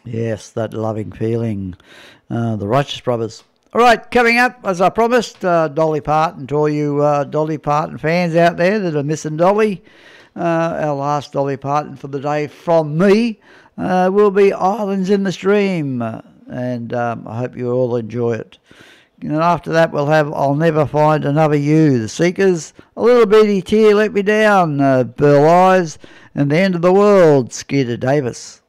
Yes, that loving feeling. The Righteous Brothers. All right, coming up, as I promised, Dolly Parton, to all you Dolly Parton fans out there that are missing Dolly. Our last Dolly Parton for the day from me will be Islands in the Stream, and I hope you all enjoy it. And after that, we'll have I'll Never Find Another You, The Seekers, A Little Bitty Tear Let Me Down, Burl Ives, and The End of the World, Skeeter Davis.